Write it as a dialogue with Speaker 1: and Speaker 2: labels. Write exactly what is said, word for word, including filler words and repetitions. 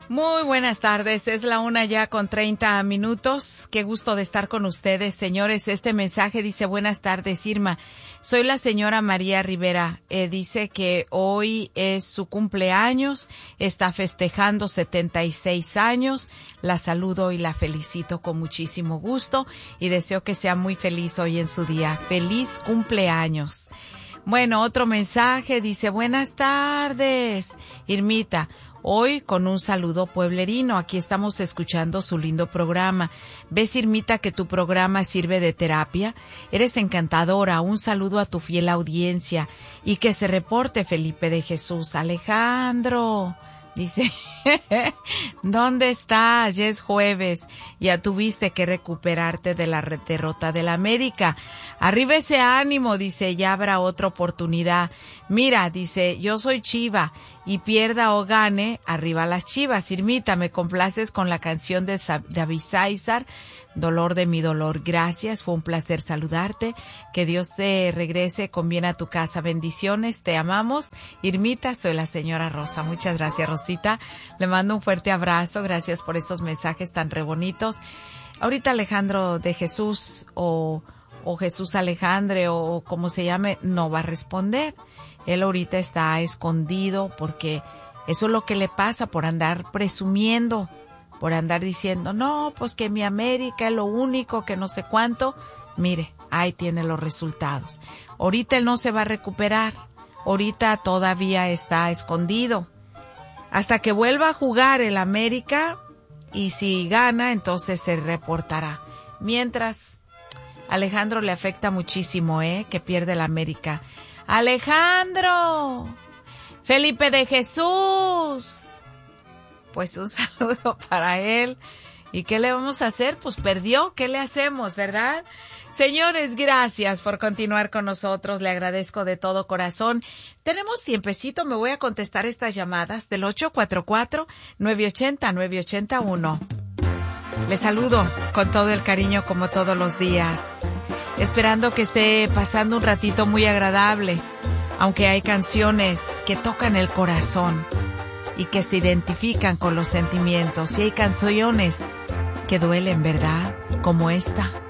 Speaker 1: Muy buenas tardes, es la una ya con treinta minutos. Qué gusto de estar con ustedes, señores. Este mensaje dice: buenas tardes, Irma. Soy la señora María Rivera. Eh, dice que hoy es su cumpleaños, está festejando setenta y seis años. La saludo y la felicito con muchísimo gusto y deseo que sea muy feliz hoy en su día. ¡Feliz cumpleaños! Bueno, otro mensaje dice: buenas tardes, Irmita. Hoy con un saludo pueblerino, aquí estamos escuchando su lindo programa. ¿Ves, Irmita, que tu programa sirve de terapia? Eres encantadora, un saludo a tu fiel audiencia y que se reporte Felipe de Jesús. Alejandro, dice, ¿dónde estás? Ya es jueves, ya tuviste que recuperarte de la derrota del América. Arriba ese ánimo, dice, ya habrá otra oportunidad. Mira, dice, yo soy Chiva y pierda o gane, arriba las Chivas. Irmita, me complaces con la canción de David César, Dolor de mi dolor. Gracias, fue un placer saludarte. Que Dios te regrese con bien a tu casa. Bendiciones, te amamos. Irmita, soy la señora Rosa. Muchas gracias, Rosita. Le mando un fuerte abrazo. Gracias por esos mensajes tan re bonitos. Ahorita Alejandro de Jesús o, o Jesús Alejandre o como se llame, no va a responder. Él ahorita está escondido porque eso es lo que le pasa por andar presumiendo, por andar diciendo, no, pues que mi América es lo único, que no sé cuánto. Mire, ahí tiene los resultados. Ahorita él no se va a recuperar, ahorita todavía está escondido. Hasta que vuelva a jugar el América y si gana, entonces se reportará. Mientras, Alejandro le afecta muchísimo, ¿eh? Que pierde el América. Alejandro, Felipe de Jesús, pues un saludo para él. ¿Y qué le vamos a hacer? Pues perdió, ¿qué le hacemos, verdad? Señores, gracias por continuar con nosotros, le agradezco de todo corazón. Tenemos tiempecito, me voy a contestar estas llamadas del ocho cuatro cuatro, nueve ocho cero, nueve ocho cero uno. Les saludo con todo el cariño como todos los días, esperando que esté pasando un ratito muy agradable, aunque hay canciones que tocan el corazón y que se identifican con los sentimientos, y hay canciones que duelen, ¿verdad? Como esta.